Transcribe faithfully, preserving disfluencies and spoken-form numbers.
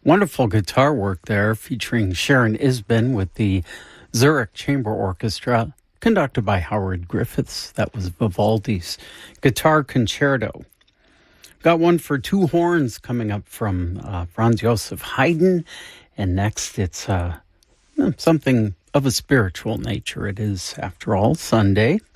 Wonderful guitar work there featuring Sharon Isbin with the Zurich Chamber Orchestra, conducted by Howard Griffiths. That was Vivaldi's Guitar Concerto. Got one for two horns coming up from uh, Franz Joseph Haydn. And next it's uh, something of a spiritual nature. It is, after all, Sunday.